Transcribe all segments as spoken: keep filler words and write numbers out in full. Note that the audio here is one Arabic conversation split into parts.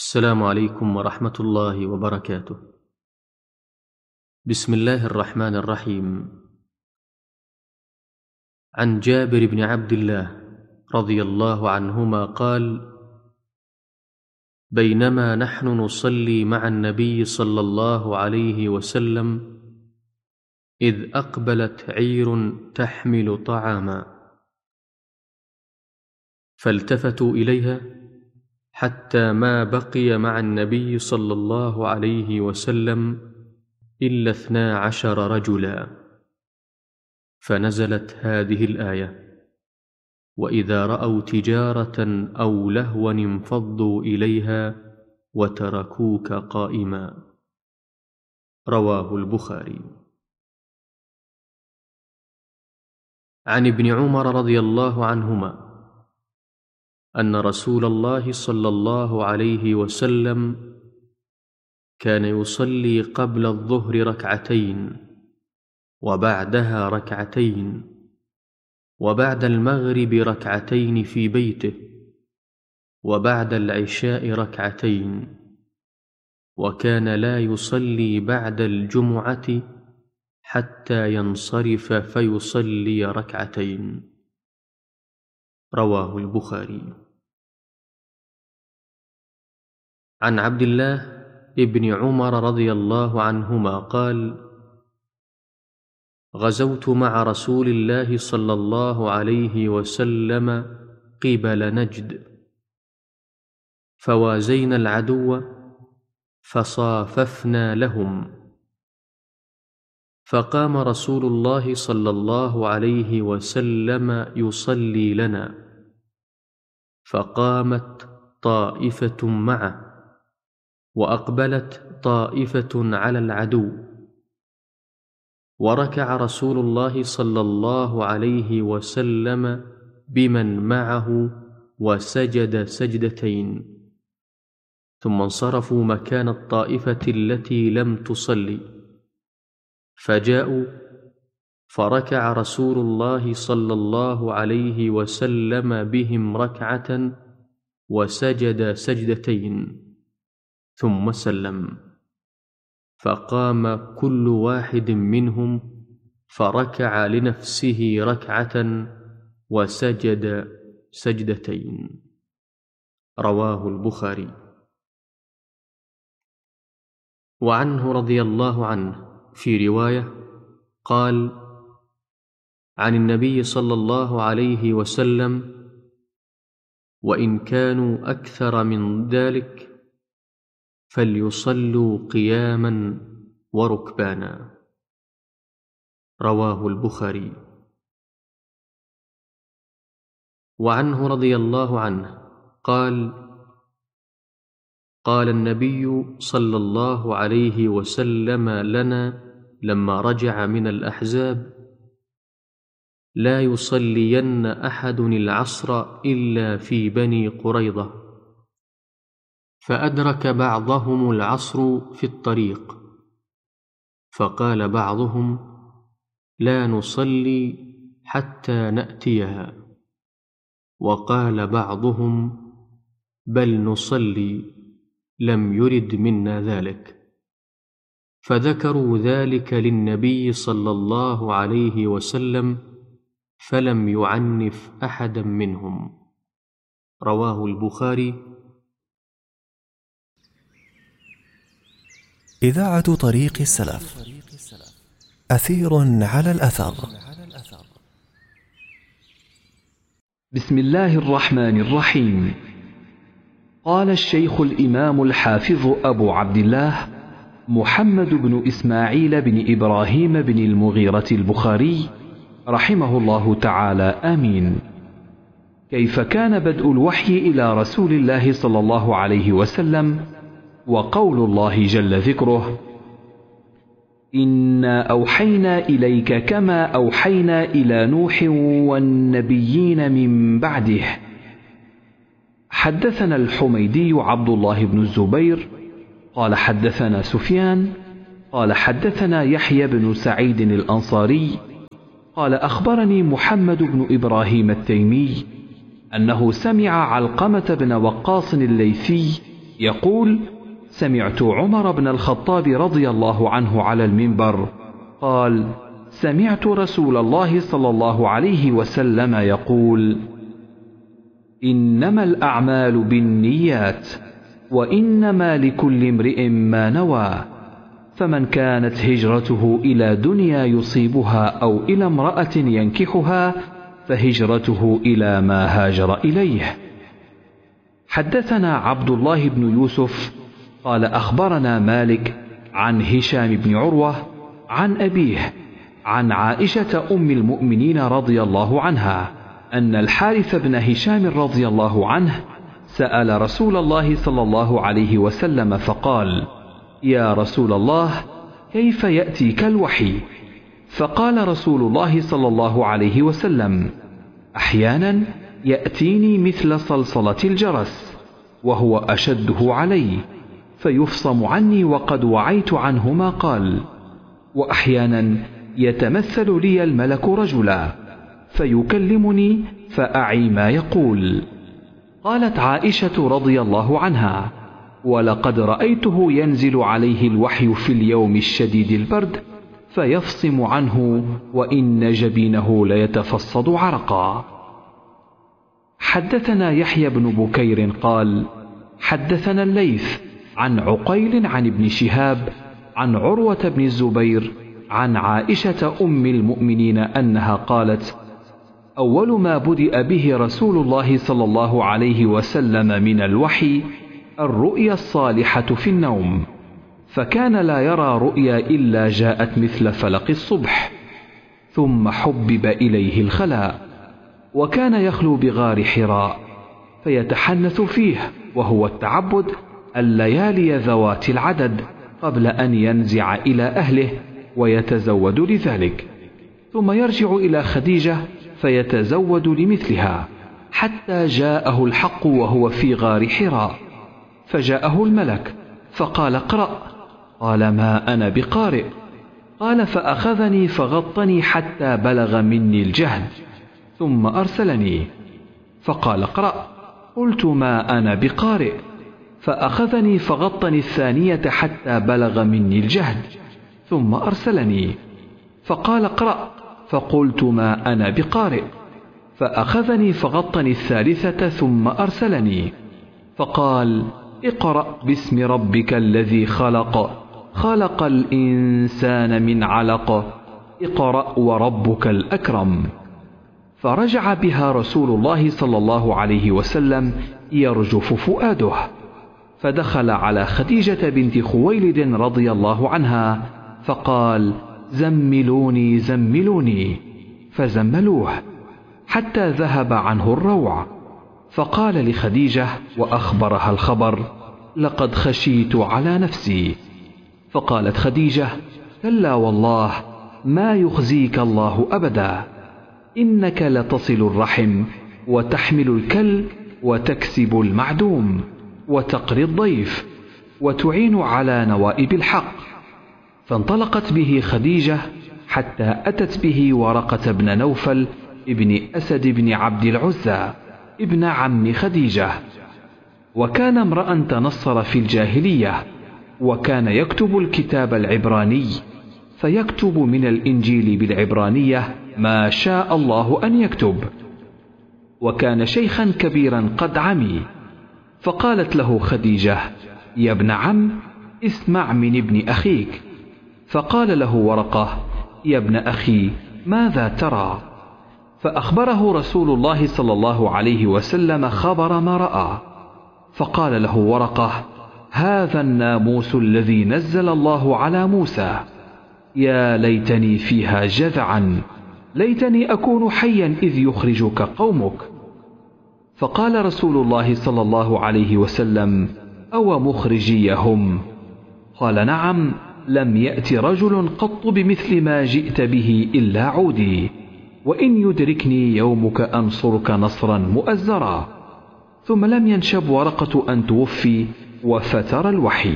السلام عليكم ورحمة الله وبركاته. بسم الله الرحمن الرحيم. عن جابر بن عبد الله رضي الله عنهما قال: بينما نحن نصلي مع النبي صلى الله عليه وسلم إذ أقبلت عير تحمل طعاما، فالتفتوا إليها حتى ما بقي مع النبي صلى الله عليه وسلم إلا اثنا عشر رجلا، فنزلت هذه الآية: وإذا رأوا تجارة أو لهوا انفضوا إليها وتركوك قائما. رواه البخاري. عن ابن عمر رضي الله عنهما أن رسول الله صلى الله عليه وسلم كان يصلي قبل الظهر ركعتين، وبعدها ركعتين، وبعد المغرب ركعتين في بيته، وبعد العشاء ركعتين، وكان لا يصلي بعد الجمعة حتى ينصرف فيصلي ركعتين. رواه البخاري. عن عبد الله ابن عمر رضي الله عنهما قال: غزوت مع رسول الله صلى الله عليه وسلم قبل نجد، فوازينا العدو فصاففنا لهم، فقام رسول الله صلى الله عليه وسلم يصلي لنا، فقامت طائفة معه، وأقبلت طائفة على العدو، وركع رسول الله صلى الله عليه وسلم بمن معه وسجد سجدتين، ثم انصرفوا مكان الطائفة التي لم تصلي، فجاءوا فركع رسول الله صلى الله عليه وسلم بهم ركعة وسجد سجدتين ثم سلم، فقام كل واحد منهم فركع لنفسه ركعة وسجد سجدتين. رواه البخاري. وعنه رضي الله عنه في رواية قال: عن النبي صلى الله عليه وسلم: وإن كانوا أكثر من ذلك فليصلوا قياما وركبانا. رواه البخاري. وعنه رضي الله عنه قال: قال النبي صلى الله عليه وسلم لنا لما رجع من الأحزاب: لا يصلين أحد العصر إلا في بني قريظة. فأدرك بعضهم العصر في الطريق، فقال بعضهم: لا نصلي حتى نأتيها، وقال بعضهم: بل نصلي، لم يرد منا ذلك. فذكروا ذلك للنبي صلى الله عليه وسلم، فلم يعنف أحدا منهم. رواه البخاري. إذاعة طريق السلف، أثير على الأثر. بسم الله الرحمن الرحيم. قال الشيخ الإمام الحافظ أبو عبد الله محمد بن إسماعيل بن إبراهيم بن المغيرة البخاري رحمه الله تعالى: آمين. كيف كان بدء الوحي إلى رسول الله صلى الله عليه وسلم، وقول الله جل ذكره: إنا أوحينا إليك كما أوحينا إلى نوح والنبيين من بعده. حدثنا الحميدي عبد الله بن الزبير قال حدثنا سفيان قال حدثنا يحيى بن سعيد الأنصاري قال أخبرني محمد بن إبراهيم التيمي أنه سمع علقمة بن وقاص الليثي يقول: سمعت عمر بن الخطاب رضي الله عنه على المنبر قال: سمعت رسول الله صلى الله عليه وسلم يقول: إنما الأعمال بالنيات وإنما لكل امرئ ما نوى، فمن كانت هجرته إلى دنيا يصيبها أو إلى امرأة ينكحها فهجرته إلى ما هاجر إليه. حدثنا عبد الله بن يوسف قال أخبرنا مالك عن هشام بن عروة عن أبيه عن عائشة أم المؤمنين رضي الله عنها أن الحارث بن هشام رضي الله عنه سأل رسول الله صلى الله عليه وسلم فقال: يا رسول الله، كيف يأتيك الوحي؟ فقال رسول الله صلى الله عليه وسلم: أحيانا يأتيني مثل صلصلة الجرس وهو أشده علي فيفصم عني وقد وعيت عنه ما قال، وأحيانا يتمثل لي الملك رجلا فيكلمني فأعي ما يقول. قالت عائشة رضي الله عنها: ولقد رأيته ينزل عليه الوحي في اليوم الشديد البرد فيفصم عنه وإن جبينه ليتفصد عرقا. حدثنا يحيى بن بكير قال: حدثنا الليث عن عقيل عن ابن شهاب عن عروة بن الزبير عن عائشة أم المؤمنين أنها قالت: أول ما بدأ به رسول الله صلى الله عليه وسلم من الوحي الرؤيا الصالحة في النوم، فكان لا يرى رؤيا إلا جاءت مثل فلق الصبح، ثم حبب إليه الخلاء، وكان يخلو بغار حراء فيتحنث فيه وهو التعبد الليالي ذوات العدد قبل أن ينزع إلى أهله ويتزود لذلك، ثم يرجع إلى خديجة فيتزود لمثلها حتى جاءه الحق وهو في غار حراء، فجاءه الملك فقال: اقرأ. قال: ما أنا بقارئ. قال: فأخذني فغطني حتى بلغ مني الجهد ثم أرسلني فقال: اقرأ. قلت: ما أنا بقارئ. فأخذني فغطني الثانية حتى بلغ مني الجهد ثم أرسلني فقال: اقرأ. فقلت: ما أنا بقارئ. فأخذني فغطني الثالثة ثم أرسلني فقال: اقرأ باسم ربك الذي خلق خلق الإنسان من علق اقرأ وربك الأكرم. فرجع بها رسول الله صلى الله عليه وسلم يرجف فؤاده، فدخل على خديجة بنت خويلد رضي الله عنها فقال: زملوني زملوني، فزملوه حتى ذهب عنه الروع، فقال لخديجة وأخبرها الخبر: لقد خشيت على نفسي. فقالت خديجة: كلا والله ما يخزيك الله أبدا، إنك لتصل الرحم وتحمل الكل وتكسب المعدوم وتقري الضيف وتعين على نوائب الحق. فانطلقت به خديجة حتى أتت به ورقة بن نوفل ابن أسد بن عبد العزى ابن عم خديجة، وكان امرأ تنصر في الجاهلية، وكان يكتب الكتاب العبراني، فيكتب من الإنجيل بالعبرانية ما شاء الله أن يكتب، وكان شيخا كبيرا قد عمي. فقالت له خديجة: يا ابن عم، اسمع من ابن أخيك. فقال له ورقة: يا ابن أخي، ماذا ترى؟ فأخبره رسول الله صلى الله عليه وسلم خبر ما رأى، فقال له ورقة: هذا الناموس الذي نزل الله على موسى، يا ليتني فيها جذعا، ليتني أكون حيا إذ يخرجك قومك. فقال رسول الله صلى الله عليه وسلم: أو مخرجيهم؟ قال: نعم، لم يأت رجل قط بمثل ما جئت به إلا عودي، وإن يدركني يومك أنصرك نصرا مؤزرا. ثم لم ينشب ورقة أن توفي وفتر الوحي.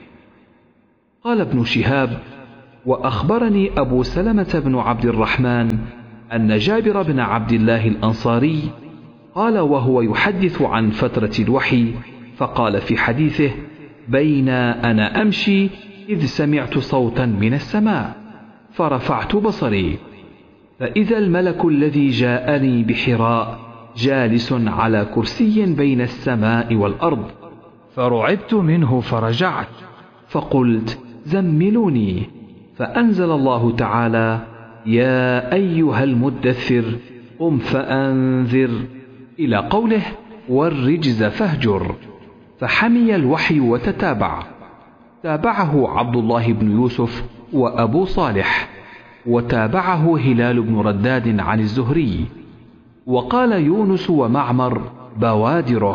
قال ابن شهاب: وأخبرني أبو سلمة بن عبد الرحمن أن جابر بن عبد الله الأنصاري قال وهو يحدث عن فترة الوحي، فقال في حديثه: بين أنا أمشي إذ سمعت صوتا من السماء فرفعت بصري فإذا الملك الذي جاءني بحراء جالس على كرسي بين السماء والأرض، فرعبت منه فرجعت فقلت: زملوني. فأنزل الله تعالى: يا أيها المدثر قم فأنذر، إلى قوله: والرجز فاهجر. فحمي الوحي وتتابع، تابعه عبد الله بن يوسف وأبو صالح، وتابعه هلال بن رداد عن الزهري، وقال يونس ومعمر بوادره.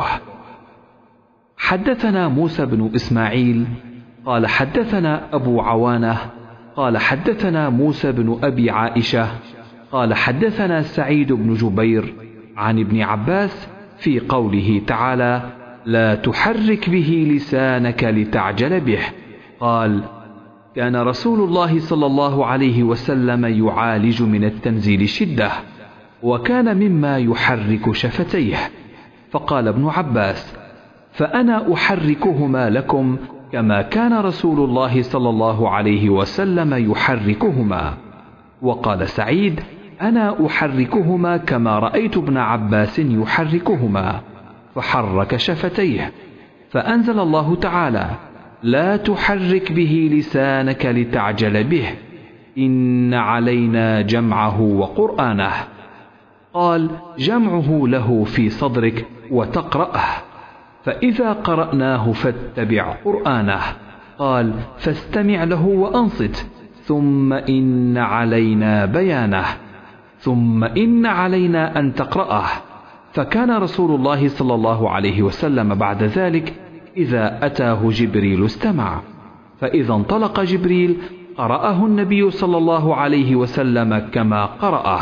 حدثنا موسى بن إسماعيل قال حدثنا أبو عوانة قال حدثنا موسى بن أبي عائشة قال حدثنا سعيد بن جبير عن ابن عباس في قوله تعالى: لا تحرك به لسانك لتعجل به. قال: كان رسول الله صلى الله عليه وسلم يعالج من التنزيل شدة، وكان مما يحرك شفتيه. فقال ابن عباس: فأنا أحركهما لكم كما كان رسول الله صلى الله عليه وسلم يحركهما. وقال سعيد: أنا أحركهما كما رأيت ابن عباس يحركهما، فحرك شفتيه. فأنزل الله تعالى: لا تحرك به لسانك لتعجل به إن علينا جمعه وقرآنه. قال: جمعه له في صدرك وتقرأه، فإذا قرأناه فاتبع قرآنه. قال: فاستمع له وأنصت، ثم إن علينا بيانه، ثم إن علينا أن تقرأه. فكان رسول الله صلى الله عليه وسلم بعد ذلك إذا أتاه جبريل استمع، فإذا انطلق جبريل قرأه النبي صلى الله عليه وسلم كما قرأه.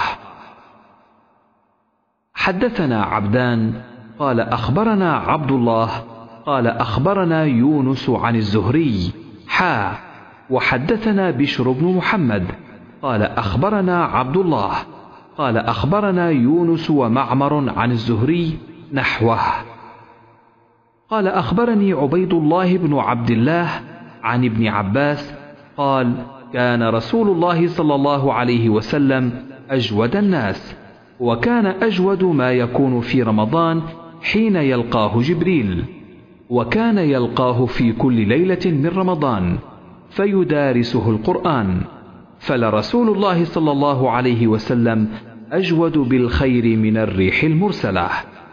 حدثنا عبدان قال أخبرنا عبد الله قال أخبرنا يونس عن الزهري حا وحدثنا بشر بن محمد قال أخبرنا عبد الله قال أخبرنا يونس ومعمر عن الزهري نحوه. قال أخبرني عبيد الله بن عبد الله عن ابن عباس قال: كان رسول الله صلى الله عليه وسلم أجود الناس، وكان أجود ما يكون في رمضان حين يلقاه جبريل، وكان يلقاه في كل ليلة من رمضان فيدارسه القرآن، فلرسول الله صلى الله عليه وسلم أجود بالخير من الريح المرسلة.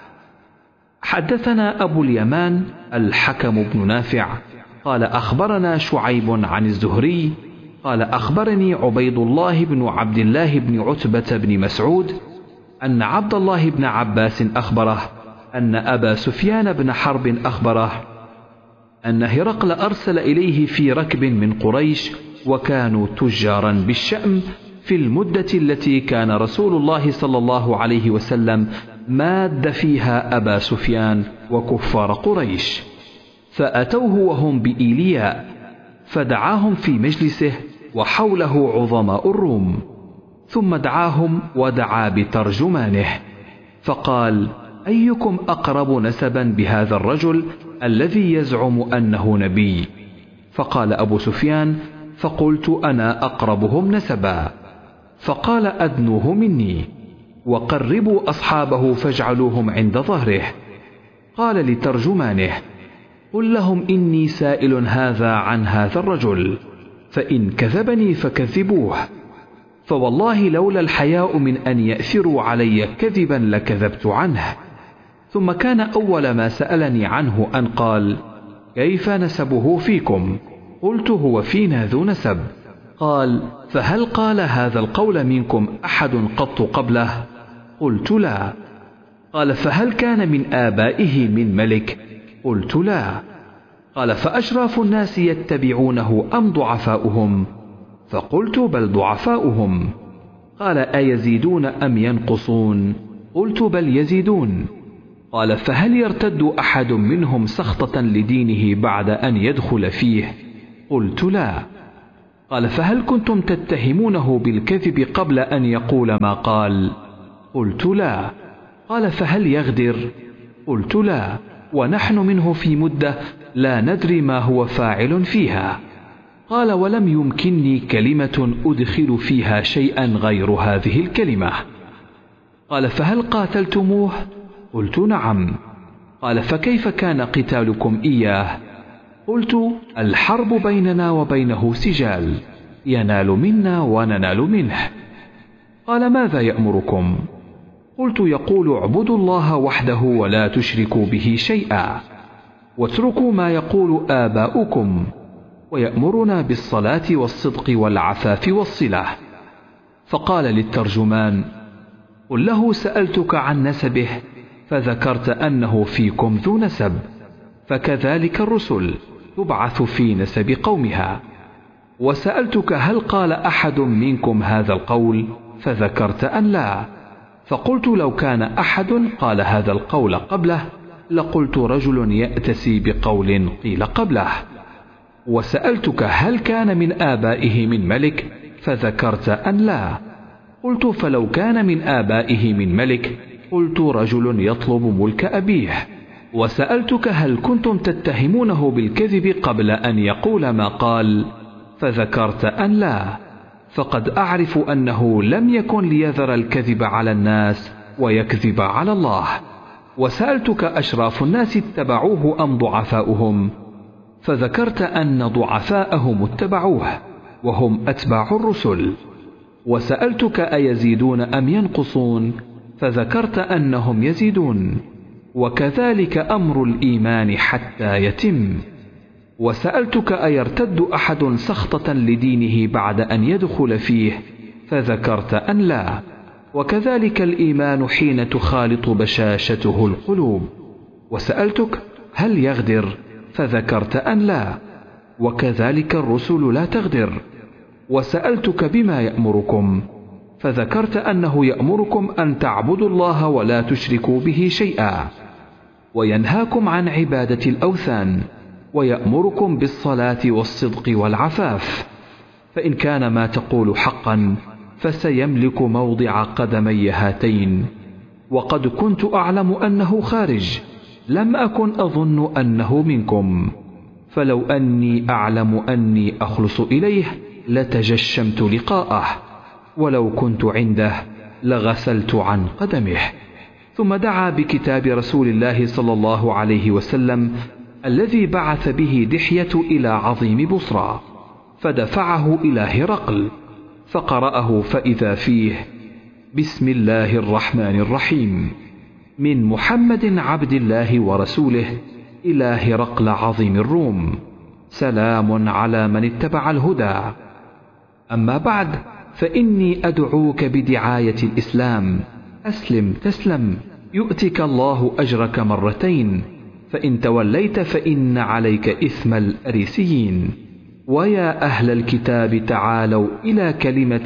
حدثنا أبو اليمان الحكم بن نافع قال أخبرنا شعيب عن الزهري قال أخبرني عبيد الله بن عبد الله بن عتبة بن مسعود أن عبد الله بن عباس أخبره أن أبا سفيان بن حرب أخبره أن هرقل أرسل إليه في ركب من قريش، وكانوا تجارا بالشأم في المدة التي كان رسول الله صلى الله عليه وسلم ماد فيها أبا سفيان وكفار قريش، فأتوه وهم بإيلياء فدعاهم في مجلسه وحوله عظماء الروم، ثم دعاهم ودعا بترجمانه فقال: أيكم أقرب نسبا بهذا الرجل الذي يزعم أنه نبي؟ فقال أبو سفيان: فقلت أنا أقربهم نسبا. فقال: أدنوه مني وقربوا أصحابه فاجعلوهم عند ظهره. قال لترجمانه: قل لهم إني سائل هذا عن هذا الرجل، فإن كذبني فكذبوه، فوالله لولا الحياء من أن يأثروا علي كذبا لكذبت عنه. ثم كان أول ما سألني عنه أن قال: كيف نسبه فيكم؟ قلت: هو فينا ذو نسب. قال: فهل قال هذا القول منكم أحد قط قبله؟ قلت: لا. قال: فهل كان من آبائه من ملك؟ قلت: لا. قال: فأشراف الناس يتبعونه أم ضعفاؤهم؟ فقلت: بل ضعفاؤهم. قال: أيزيدون أم ينقصون؟ قلت: بل يزيدون. قال: فهل يرتد أحد منهم سخطة لدينه بعد أن يدخل فيه؟ قلت: لا. قال: فهل كنتم تتهمونه بالكذب قبل أن يقول ما قال؟ قلت: لا. قال: فهل يغدر؟ قلت: لا. ونحن منه في مدة لا ندري ما هو فاعل فيها. قال: ولم يمكنني كلمة أدخل فيها شيئا غير هذه الكلمة. قال: فهل قاتلتموه؟ قلت: نعم. قال: فكيف كان قتالكم إياه؟ قلت: الحرب بيننا وبينه سجال، ينال منا وننال منه. قال: ماذا يأمركم؟ قلت: يقول: اعبدوا الله وحده ولا تشركوا به شيئا، واتركوا ما يقول آباؤكم، ويأمرنا بالصلاة والصدق والعفاف والصلة. فقال للترجمان: قل له: سألتك عن نسبه فذكرت أنه فيكم ذو نسب، فكذلك الرسل تبعث في نسب قومها. وسألتك: هل قال أحد منكم هذا القول؟ فذكرت أن لا. فقلت: لو كان أحد قال هذا القول قبله لقلت: رجل يأتسي بقول قيل قبله. وسألتك: هل كان من آبائه من ملك؟ فذكرت أن لا. قلت: فلو كان من آبائه من ملك قلت: رجل يطلب ملك أبيه. وسألتك: هل كنتم تتهمونه بالكذب قبل أن يقول ما قال؟ فذكرت أن لا، فقد أعرف أنه لم يكن ليذر الكذب على الناس ويكذب على الله. وسألتك: أشراف الناس اتبعوه أم ضعفاؤهم؟ فذكرت أن ضعفاءهم اتبعوه وهم أتباع الرسل. وسألتك: أيزيدون أم ينقصون؟ فذكرت أنهم يزيدون، وكذلك أمر الإيمان حتى يتم. وسألتك: أيرتد أحد سخطة لدينه بعد أن يدخل فيه؟ فذكرت أن لا، وكذلك الإيمان حين تخالط بشاشته القلوب. وسألتك: هل يغدر؟ فذكرت أن لا، وكذلك الرسل لا تغدر. وسألتك: بما يأمركم؟ فذكرت أنه يأمركم أن تعبدوا الله ولا تشركوا به شيئا، وينهاكم عن عبادة الأوثان، ويأمركم بالصلاة والصدق والعفاف. فإن كان ما تقول حقا فسيملك موضع قدمي هاتين. وقد كنت أعلم أنه خارج، لم أكن أظن أنه منكم، فلو أني أعلم أني أخلص إليه لتجشمت لقاءه، ولو كنت عنده لغسلت عن قدمه. ثم دعا بكتاب رسول الله صلى الله عليه وسلم الذي بعث به دحية إلى عظيم بصرى، فدفعه إلى هرقل فقرأه، فإذا فيه: بسم الله الرحمن الرحيم، من محمد عبد الله ورسوله إلى هرقل عظيم الروم، سلام على من اتبع الهدى. أما بعد، فإني أدعوك بدعاية الإسلام، أسلم تسلم، يؤتك الله أجرك مرتين، فإن توليت فإن عليك إثم الأريسيين. ويا أهل الكتاب تعالوا إلى كلمة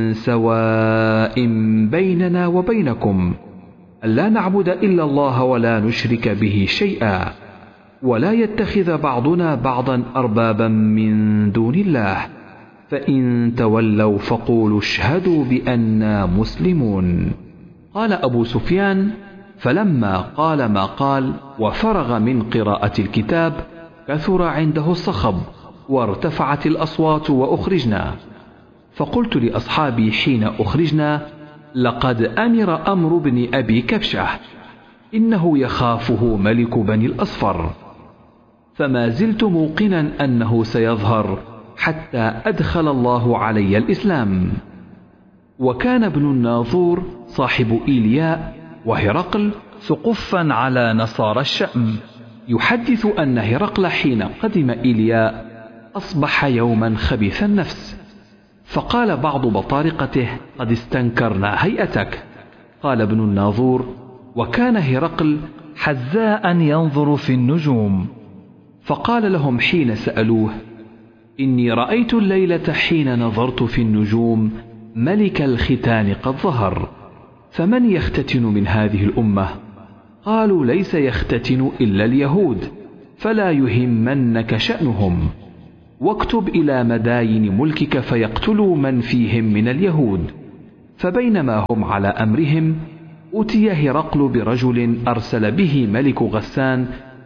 سواء بيننا وبينكم، ألا نعبد إلا الله ولا نشرك به شيئا، ولا يتخذ بعضنا بعضا أربابا من دون الله، فإن تولوا فقولوا اشهدوا بأننا مسلمون. قال أبو سفيان: فلما قال ما قال وفرغ من قراءة الكتاب كثر عنده الصخب وارتفعت الأصوات وأخرجنا. فقلت لأصحابي حين أخرجنا: لقد أمر أمر بن أبي كبشة، إنه يخافه ملك بني الأصفر، فما زلت موقنا أنه سيظهر حتى أدخل الله علي الإسلام. وكان ابن الناظور صاحب إيلياء وهرقل سقفا على نصارى الشأم، يحدث أن هرقل حين قدم إيلياء أصبح يوما خبيث النفس، فقال بعض بطارقته: قد استنكرنا هيئتك. قال ابن الناظور: وكان هرقل حذاء ينظر في النجوم، فقال لهم حين سألوه: إني رأيت الليلة حين نظرت في النجوم ملك الختان قد ظهر، فمن يختتن من هذه الأمة؟ قالوا: ليس يختتن إلا اليهود، فلا يهمنك شأنهم، واكتب إلى مداين ملكك فيقتلوا من فيهم من اليهود. فبينما هم على أمرهم أتي هرقل برجل أرسل به ملك غسان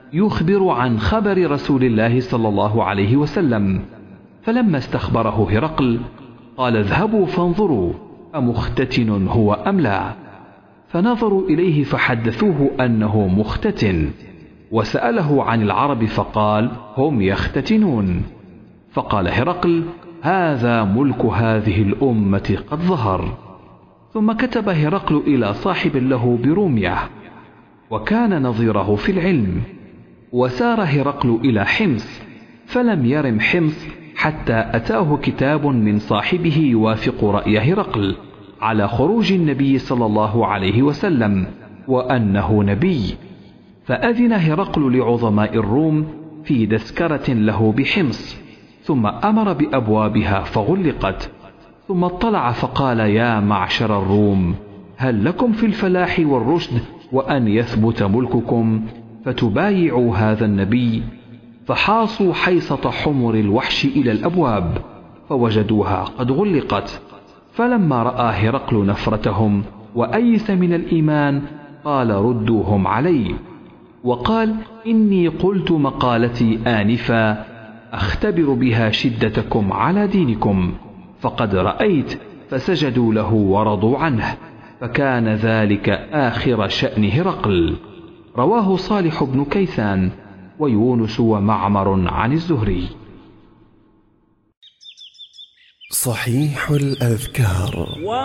يخبر عن خبر رسول الله صلى الله عليه وسلم. فلما استخبره هرقل قال اذهبوا فانظروا أمختتن هو أم لا. فنظروا إليه فحدثوه أنه مختتن، وسأله عن العرب فقال هم يختتنون. فقال هرقل هذا ملك هذه الأمة قد ظهر. ثم كتب هرقل إلى صاحب له برومية وكان نظيره في العلم. وسار هرقل إلى حمص فلم يرم حمص حتى أتاه كتاب من صاحبه يوافق رأي هرقل على خروج النبي صلى الله عليه وسلم وأنه نبي. فأذن هرقل لعظماء الروم في دسكرة له بحمص، ثم أمر بأبوابها فغلقت. ثم اطلع فقال يا معشر الروم هل لكم في الفلاح والرشد وأن يثبت ملككم فتبايعوا هذا النبي؟ فحاصوا حيصة حمر الوحش إلى الأبواب فوجدوها قد غلقت. فلما رأى هرقل نفرتهم وأيس من الإيمان قال ردوهم علي. وقال إني قلت مقالتي آنفا أختبر بها شدتكم على دينكم، فقد رأيت. فسجدوا له ورضوا عنه، فكان ذلك آخر شأن هرقل. رواه صالح بن كيسان ويونس ومعمر عن الزهري. صحيح الأذكار.